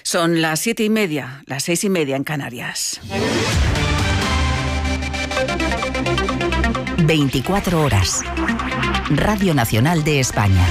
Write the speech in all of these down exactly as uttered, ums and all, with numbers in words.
Son las siete y media, las seis y media en Canarias. veinticuatro horas. Radio Nacional de España.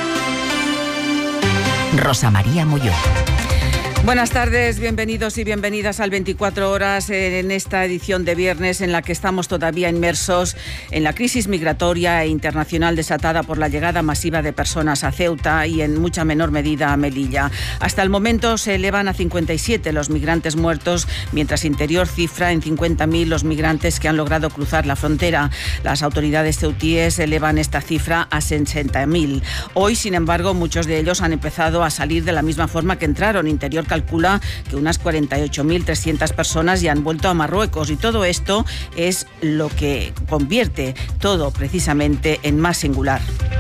Rosa María Molló. Buenas tardes, bienvenidos y bienvenidas al veinticuatro horas en esta edición de viernes en la que estamos todavía inmersos en la crisis migratoria e internacional desatada por la llegada masiva de personas a Ceuta y en mucha menor medida a Melilla. Hasta el momento se elevan a cincuenta y siete los migrantes muertos, mientras Interior cifra en cincuenta mil los migrantes que han logrado cruzar la frontera. Las autoridades ceutíes elevan esta cifra a sesenta mil. Hoy, sin embargo, muchos de ellos han empezado a salir de la misma forma que entraron. Interior calcula que unas cuarenta y ocho mil trescientas personas ya han vuelto a Marruecos y todo esto es lo que convierte todo precisamente en más singular.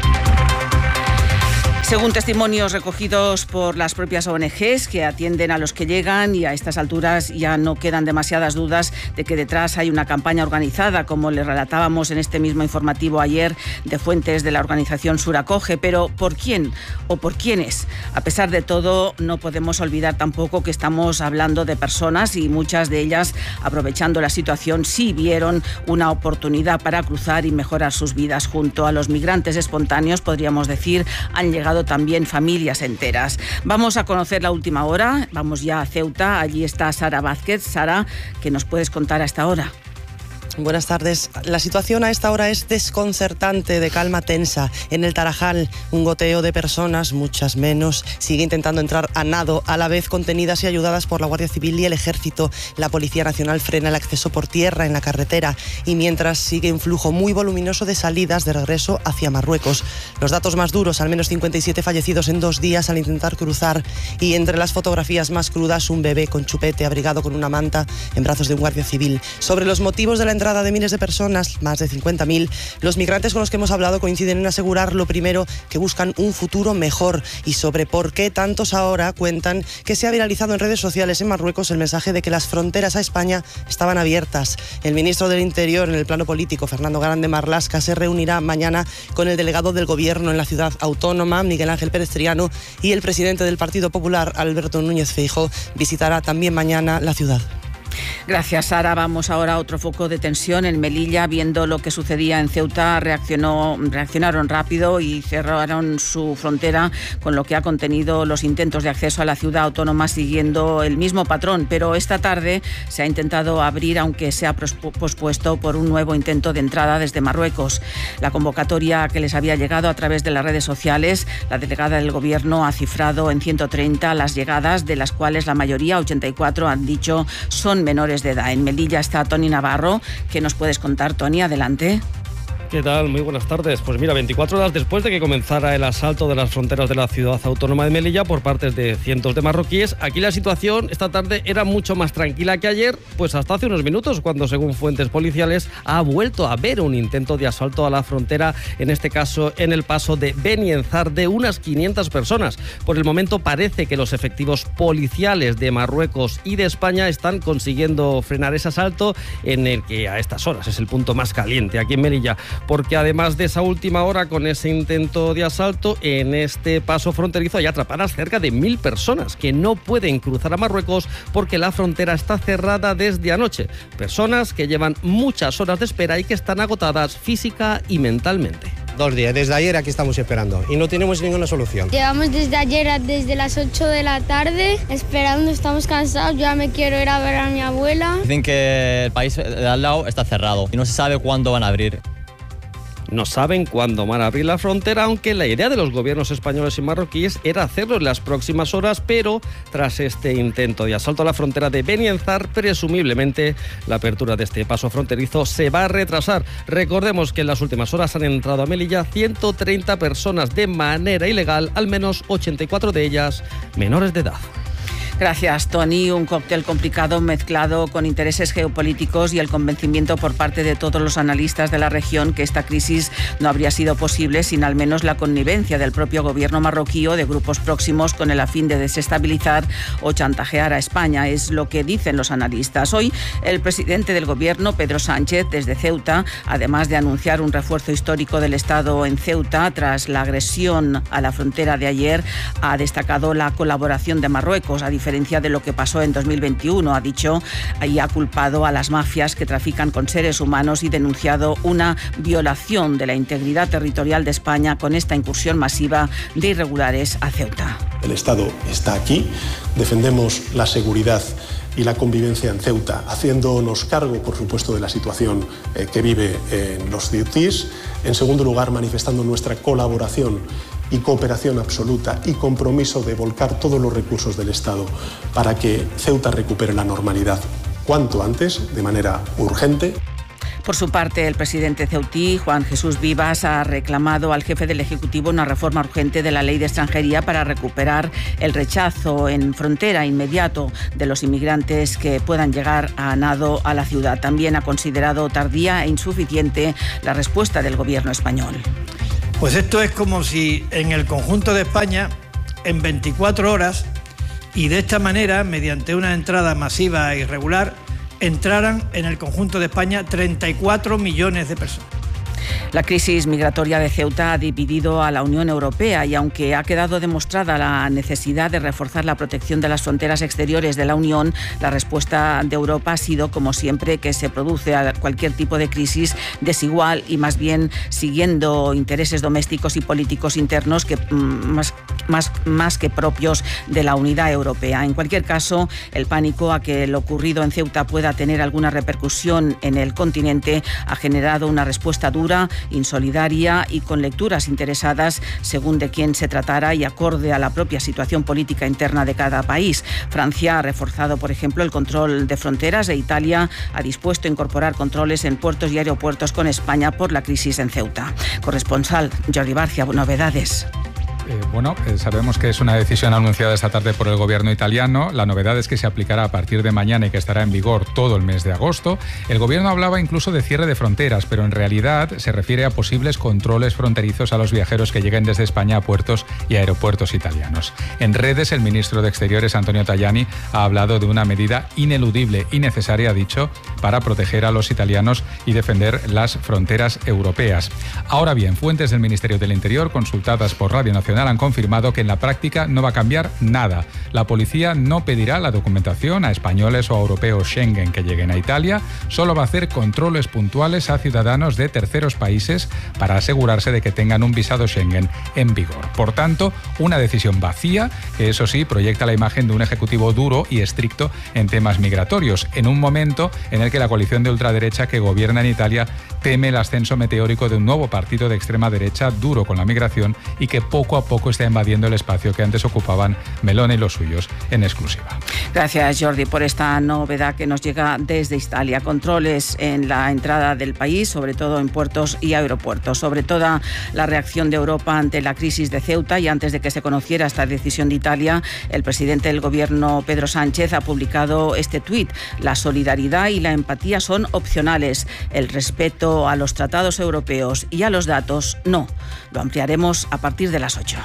Según testimonios recogidos por las propias O N Ges que atienden a los que llegan, y a estas alturas ya no quedan demasiadas dudas de que detrás hay una campaña organizada, como le relatábamos en este mismo informativo ayer de fuentes de la organización Suracoge. Pero ¿por quién o por quiénes? A pesar de todo, no podemos olvidar tampoco que estamos hablando de personas y muchas de ellas, aprovechando la situación, sí vieron una oportunidad para cruzar y mejorar sus vidas. Junto a los migrantes espontáneos, podríamos decir, han llegado también familias enteras. Vamos a conocer la última hora. Vamos ya a Ceuta. Allí está Sara Vázquez. Sara, ¿qué nos puedes contar a esta hora? Buenas tardes. La situación a esta hora es desconcertante, de calma tensa. En el Tarajal, un goteo de personas, muchas menos, sigue intentando entrar a nado, a la vez contenidas y ayudadas por la Guardia Civil y el Ejército. La Policía Nacional frena el acceso por tierra en la carretera y mientras sigue un flujo muy voluminoso de salidas de regreso hacia Marruecos. Los datos más duros, al menos cincuenta y siete fallecidos en dos días al intentar cruzar, y entre las fotografías más crudas, un bebé con chupete abrigado con una manta en brazos de un guardia civil. Sobre los motivos de la entrada de miles de personas, más de cincuenta mil, los migrantes con los que hemos hablado coinciden en asegurar lo primero, que buscan un futuro mejor, y sobre por qué tantos ahora cuentan que se ha viralizado en redes sociales en Marruecos el mensaje de que las fronteras a España estaban abiertas. El ministro del Interior en el plano político, Fernando Grande Marlaska, se reunirá mañana con el delegado del Gobierno en la ciudad autónoma, Miguel Ángel Pérez Triano, y el presidente del Partido Popular, Alberto Núñez Feijóo, visitará también mañana la ciudad. Gracias, Sara. Vamos ahora a otro foco de tensión en Melilla. Viendo lo que sucedía en Ceuta, reaccionó, reaccionaron rápido y cerraron su frontera, con lo que ha contenido los intentos de acceso a la ciudad autónoma, siguiendo el mismo patrón. Pero esta tarde se ha intentado abrir, aunque se ha pospuesto por un nuevo intento de entrada desde Marruecos. La convocatoria que les había llegado a través de las redes sociales, la delegada del Gobierno ha cifrado en ciento treinta las llegadas, de las cuales la mayoría, ochenta y cuatro, han dicho son menores de edad. En Melilla está Toni Navarro. ¿Qué nos puedes contar, Toni? Adelante. ¿Qué tal? Muy buenas tardes. Pues mira, veinticuatro horas después de que comenzara el asalto de las fronteras de la ciudad autónoma de Melilla por parte de cientos de marroquíes, aquí la situación esta tarde era mucho más tranquila que ayer, pues hasta hace unos minutos, cuando, según fuentes policiales, ha vuelto a haber un intento de asalto a la frontera, en este caso en el paso de Beni Enzar, de unas quinientas personas. Por el momento parece que los efectivos policiales de Marruecos y de España están consiguiendo frenar ese asalto, en el que a estas horas es el punto más caliente aquí en Melilla. Porque además de esa última hora, con ese intento de asalto, en este paso fronterizo hay atrapadas cerca de mil personas que no pueden cruzar a Marruecos porque la frontera está cerrada desde anoche. Personas que llevan muchas horas de espera y que están agotadas física y mentalmente. Dos días, desde ayer aquí estamos esperando y no tenemos ninguna solución. Llevamos desde ayer, desde las ocho de la tarde, esperando, estamos cansados, ya me quiero ir a ver a mi abuela. Dicen que el país de al lado está cerrado y no se sabe cuándo van a abrir. No saben cuándo van a abrir la frontera, aunque la idea de los gobiernos españoles y marroquíes era hacerlo en las próximas horas, pero tras este intento de asalto a la frontera de Beni Enzar, presumiblemente la apertura de este paso fronterizo se va a retrasar. Recordemos que en las últimas horas han entrado a Melilla ciento treinta personas de manera ilegal, al menos ochenta y cuatro de ellas menores de edad. Gracias, Toni. Un cóctel complicado mezclado con intereses geopolíticos y el convencimiento por parte de todos los analistas de la región que esta crisis no habría sido posible sin al menos la connivencia del propio gobierno marroquí o de grupos próximos con el afín de desestabilizar o chantajear a España. Es lo que dicen los analistas. Hoy, el presidente del gobierno, Pedro Sánchez, desde Ceuta, además de anunciar un refuerzo histórico del Estado en Ceuta tras la agresión a la frontera de ayer, ha destacado la colaboración de Marruecos. A diferencia de lo que pasó en dos mil veintiuno, ha dicho, y ha culpado a las mafias que trafican con seres humanos y denunciado una violación de la integridad territorial de España con esta incursión masiva de irregulares a Ceuta. El Estado está aquí, defendemos la seguridad y la convivencia en Ceuta, haciéndonos cargo, por supuesto, de la situación eh, que vive en los ceutís. En segundo lugar, manifestando nuestra colaboración y cooperación absoluta y compromiso de volcar todos los recursos del Estado para que Ceuta recupere la normalidad cuanto antes, de manera urgente. Por su parte, el presidente ceutí, Juan Jesús Vivas, ha reclamado al jefe del Ejecutivo una reforma urgente de la Ley de Extranjería para recuperar el rechazo en frontera inmediato de los inmigrantes que puedan llegar a nado a la ciudad. También ha considerado tardía e insuficiente la respuesta del Gobierno español. Pues esto es como si en el conjunto de España, en veinticuatro horas, y de esta manera, mediante una entrada masiva e irregular, entraran en el conjunto de España treinta y cuatro millones de personas. La crisis migratoria de Ceuta ha dividido a la Unión Europea y aunque ha quedado demostrada la necesidad de reforzar la protección de las fronteras exteriores de la Unión, la respuesta de Europa ha sido, como siempre, que se produce a cualquier tipo de crisis desigual y más bien siguiendo intereses domésticos y políticos internos que más, más, más que propios de la unidad europea. En cualquier caso, el pánico a que lo ocurrido en Ceuta pueda tener alguna repercusión en el continente ha generado una respuesta dura, insolidaria y con lecturas interesadas según de quién se tratara y acorde a la propia situación política interna de cada país. Francia ha reforzado, por ejemplo, el control de fronteras e Italia ha dispuesto a incorporar controles en puertos y aeropuertos con España por la crisis en Ceuta. Corresponsal Jordi Barcia, novedades. Eh, bueno, eh, sabemos que es una decisión anunciada esta tarde por el gobierno italiano. La novedad es que se aplicará a partir de mañana y que estará en vigor todo el mes de agosto. El gobierno hablaba incluso de cierre de fronteras, pero en realidad se refiere a posibles controles fronterizos a los viajeros que lleguen desde España a puertos y aeropuertos italianos. En redes, el ministro de Exteriores, Antonio Tajani, ha hablado de una medida ineludible y necesaria, ha dicho, para proteger a los italianos y defender las fronteras europeas. Ahora bien, fuentes del Ministerio del Interior, consultadas por Radio Nacional, han confirmado que en la práctica no va a cambiar nada. La policía no pedirá la documentación a españoles o a europeos Schengen que lleguen a Italia, solo va a hacer controles puntuales a ciudadanos de terceros países para asegurarse de que tengan un visado Schengen en vigor. Por tanto, una decisión vacía que, eso sí, proyecta la imagen de un ejecutivo duro y estricto en temas migratorios, en un momento en el que la coalición de ultraderecha que gobierna en Italia teme el ascenso meteórico de un nuevo partido de extrema derecha duro con la migración y que poco a poco está invadiendo el espacio que antes ocupaban Meloni y los suyos en exclusiva. Gracias, Jordi, por esta novedad que nos llega desde Italia. Controles en la entrada del país, sobre todo en puertos y aeropuertos. Sobre toda la reacción de Europa ante la crisis de Ceuta y antes de que se conociera esta decisión de Italia, el presidente del gobierno, Pedro Sánchez, ha publicado este tuit. La solidaridad y la empatía son opcionales. El respeto a los tratados europeos y a los datos, no. Lo ampliaremos a partir de las ocho.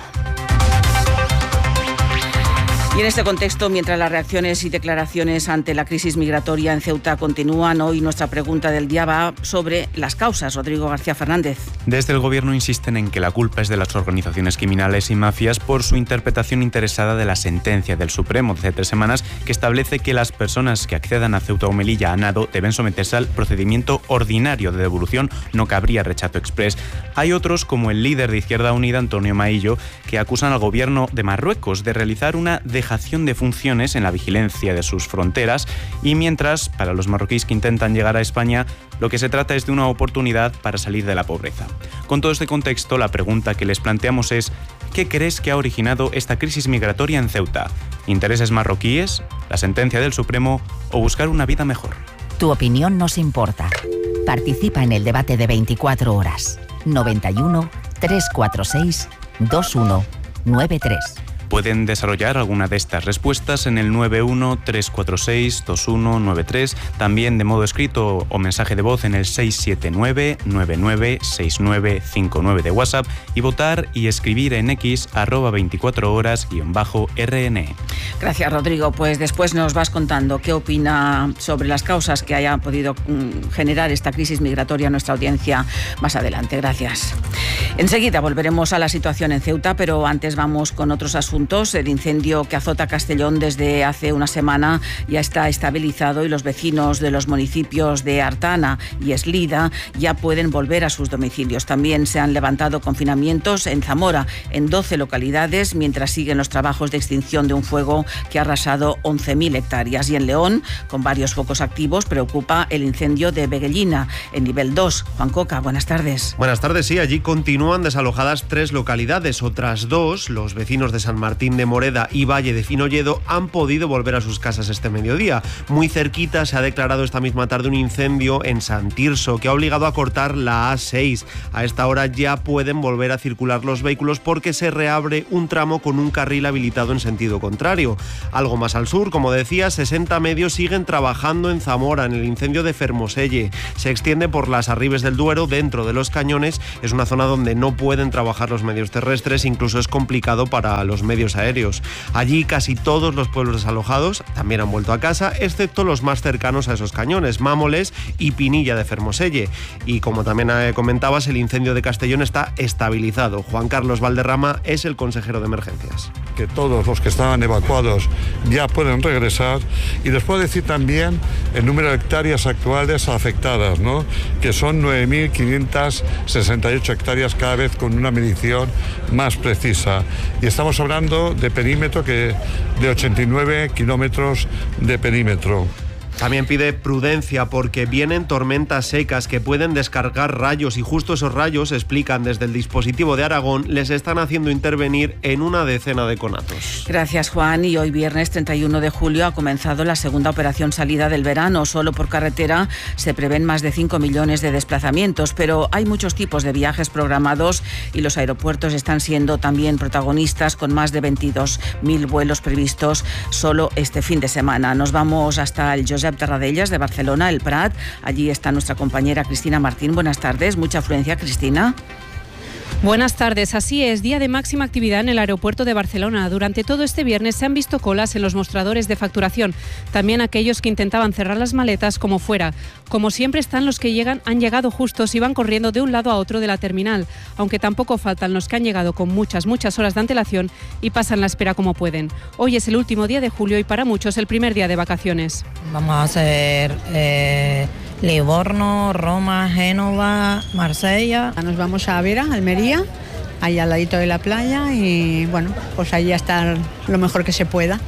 Y en este contexto, mientras las reacciones y declaraciones ante la crisis migratoria en Ceuta continúan, hoy nuestra pregunta del día va sobre las causas. Rodrigo García Fernández. Desde el Gobierno insisten en que la culpa es de las organizaciones criminales y mafias por su interpretación interesada de la sentencia del Supremo de hace tres semanas que establece que las personas que accedan a Ceuta o Melilla a nado deben someterse al procedimiento ordinario de devolución, no cabría rechazo exprés. Hay otros, como el líder de Izquierda Unida, Antonio Maillo, que acusan al Gobierno de Marruecos de realizar una dejación de funciones en la vigilancia de sus fronteras y mientras, para los marroquíes que intentan llegar a España, lo que se trata es de una oportunidad para salir de la pobreza. Con todo este contexto, la pregunta que les planteamos es: ¿qué crees que ha originado esta crisis migratoria en Ceuta? ¿Intereses marroquíes, la sentencia del Supremo o buscar una vida mejor? Tu opinión nos importa. Participa en el debate de veinticuatro horas. noventa y uno, trescientos cuarenta y seis, veintiuno noventa y tres. Pueden desarrollar alguna de estas respuestas en el nueve uno, tres cuatro seis, dos uno nueve tres, también de modo escrito o mensaje de voz en el seis siete nueve, nueve nueve seis nueve cinco nueve de WhatsApp y votar y escribir en X arroba veinticuatro horas guión bajo R N. Gracias, Rodrigo. Pues después nos vas contando qué opina sobre las causas que haya podido generar esta crisis migratoria nuestra audiencia más adelante. Gracias. Enseguida volveremos a la situación en Ceuta, pero antes vamos con otros asuntos asuntos. El incendio que azota Castellón desde hace una semana ya está estabilizado y los vecinos de los municipios de Artana y Eslida ya pueden volver a sus domicilios. También se han levantado confinamientos en Zamora, en doce localidades, mientras siguen los trabajos de extinción de un fuego que ha arrasado once mil hectáreas. Y en León, con varios focos activos, preocupa el incendio de Beguellina, en nivel dos. Juan Coca, buenas tardes. Buenas tardes, sí, allí continúan desalojadas tres localidades. Otras dos, los vecinos de San Martín de Moreda y Valle de Finolledo, han podido volver a sus casas este mediodía. Muy cerquita se ha declarado esta misma tarde un incendio en San Tirso que ha obligado a cortar la A seis. A esta hora ya pueden volver a circular los vehículos porque se reabre un tramo con un carril habilitado en sentido contrario. Algo más al sur, como decía, sesenta medios siguen trabajando en Zamora en el incendio de Fermoselle. Se extiende por las Arribes del Duero, dentro de los Cañones. Es una zona donde no pueden trabajar los medios terrestres, incluso es complicado para los medios aéreos. Allí casi todos los pueblos desalojados también han vuelto a casa, excepto los más cercanos a esos cañones, Mámoles y Pinilla de Fermoselle. Y como también comentabas, el incendio de Castellón está estabilizado. Juan Carlos Valderrama es el consejero de emergencias. Que todos los que estaban evacuados ya pueden regresar, y les puedo decir también el número de hectáreas actuales afectadas, ¿no? Que son nueve mil quinientas sesenta y ocho hectáreas, cada vez con una medición más precisa. Y estamos hablando de perímetro que de ochenta y nueve kilómetros de perímetro. También pide prudencia porque vienen tormentas secas que pueden descargar rayos, y justo esos rayos, explican desde el dispositivo de Aragón, les están haciendo intervenir en una decena de conatos. Gracias, Juan. Y hoy viernes treinta y uno de julio ha comenzado la segunda operación salida del verano. Solo por carretera se prevén más de cinco millones de desplazamientos, pero hay muchos tipos de viajes programados y los aeropuertos están siendo también protagonistas, con más de veintidós mil vuelos previstos solo este fin de semana. Nos vamos hasta el Josep Terradellas de Barcelona, el Prat. Allí está nuestra compañera Cristina Martín. Buenas tardes. Mucha afluencia, Cristina. Buenas tardes. Así es, día de máxima actividad en el aeropuerto de Barcelona. Durante todo este viernes se han visto colas en los mostradores de facturación. También aquellos que intentaban cerrar las maletas como fuera. Como siempre, están los que llegan, han llegado justos y van corriendo de un lado a otro de la terminal. Aunque tampoco faltan los que han llegado con muchas, muchas horas de antelación y pasan la espera como pueden. Hoy es el último día de julio y para muchos el primer día de vacaciones. Vamos a hacer Eh... Livorno, Roma, Génova, Marsella. Nos vamos a Vera, Almería, ahí al ladito de la playa, y bueno, pues ahí a estar lo mejor que se pueda.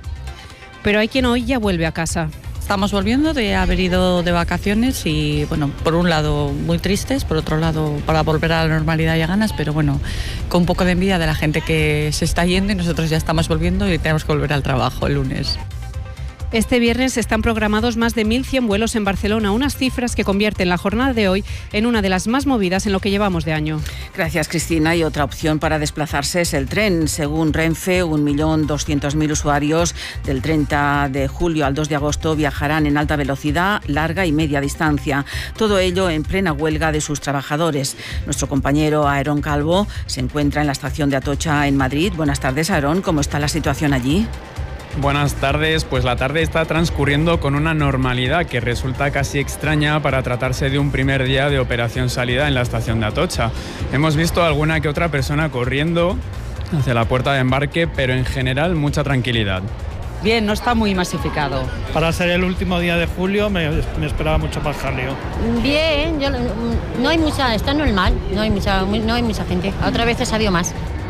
Pero hay quien hoy ya vuelve a casa. Estamos volviendo de haber ido de vacaciones y, bueno, por un lado muy tristes, por otro lado para volver a la normalidad ya ganas, pero bueno, con un poco de envidia de la gente que se está yendo y nosotros ya estamos volviendo y tenemos que volver al trabajo el lunes. Este viernes están programados más de mil cien vuelos en Barcelona, unas cifras que convierten la jornada de hoy en una de las más movidas en lo que llevamos de año. Gracias, Cristina. Y otra opción para desplazarse es el tren. Según Renfe, un millón doscientos mil usuarios del treinta de julio al dos de agosto viajarán en alta velocidad, larga y media distancia. Todo ello en plena huelga de sus trabajadores. Nuestro compañero Aarón Calvo se encuentra en la estación de Atocha, en Madrid. Buenas tardes, Aarón. ¿Cómo está la situación allí? Buenas tardes, pues la tarde está transcurriendo con una normalidad que resulta casi extraña para tratarse de un primer día de operación salida en la estación de Atocha. Hemos visto alguna que otra persona corriendo hacia la puerta de embarque, pero en general mucha tranquilidad. Bien, no está muy masificado. Para ser el último día de julio me, me esperaba mucho más jaleo. Bien, yo, no hay mucha, está normal, no hay mucha, no hay mucha gente. Otras veces ha habido más.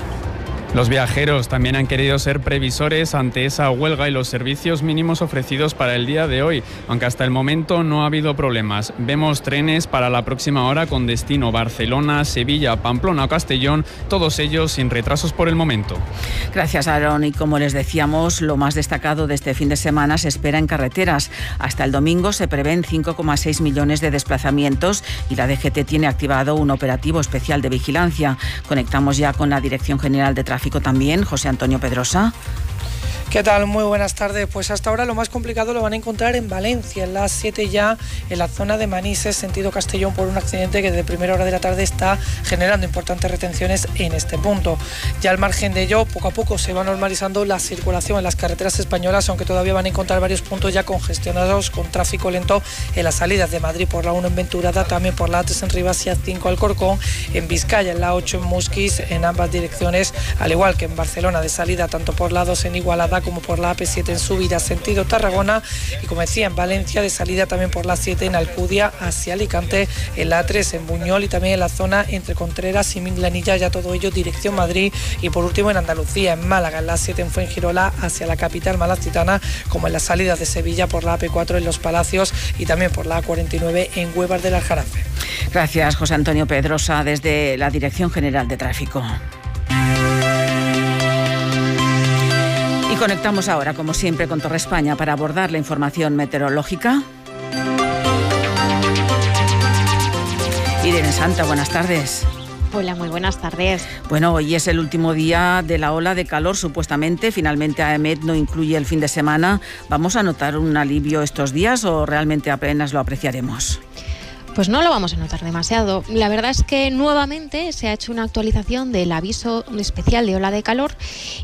Los viajeros también han querido ser previsores ante esa huelga y los servicios mínimos ofrecidos para el día de hoy, aunque hasta el momento no ha habido problemas. Vemos trenes para la próxima hora con destino Barcelona, Sevilla, Pamplona o Castellón, todos ellos sin retrasos por el momento. Gracias, Aaron. Y como les decíamos, lo más destacado de este fin de semana se espera en carreteras. Hasta el domingo se prevén cinco coma seis millones de desplazamientos y la D G T tiene activado un operativo especial de vigilancia. Conectamos ya con la Dirección General de Tráfico también, José Antonio Pedrosa. ¿Qué tal? Muy buenas tardes. Pues hasta ahora lo más complicado lo van a encontrar en Valencia, en las siete ya, en la zona de Manises, sentido Castellón, por un accidente que desde primera hora de la tarde está generando importantes retenciones en este punto. Ya al margen de ello, poco a poco se va normalizando la circulación en las carreteras españolas, aunque todavía van a encontrar varios puntos ya congestionados con tráfico lento en las salidas de Madrid por la uno en Venturada, también por la A tres en Rivas y A cinco Alcorcón, en Vizcaya, en la ocho en Musquis, en ambas direcciones, al igual que en Barcelona de salida tanto por la dos en Igualada como por la A P siete en subida sentido Tarragona, y como decía en Valencia de salida también por la siete en Alcudia hacia Alicante, en la A tres en Buñol y también en la zona entre Contreras y Minglanilla, ya todo ello dirección Madrid, y por último en Andalucía, en Málaga, en la siete en Fuengirola hacia la capital malacitana, como en las salidas de Sevilla por la A P cuatro en Los Palacios y también por la A cuarenta y nueve en Huevas del Aljarafe. Gracias, José Antonio Pedrosa, desde la Dirección General de Tráfico. Y conectamos ahora, como siempre, con Torre España para abordar la información meteorológica. Irene Santa, buenas tardes. Hola, muy buenas tardes. Bueno, hoy es el último día de la ola de calor, supuestamente. Finalmente, AEMET no incluye el fin de semana. ¿Vamos a notar un alivio estos días o realmente apenas lo apreciaremos? Pues no lo vamos a notar demasiado. La verdad es que nuevamente se ha hecho una actualización del aviso especial de ola de calor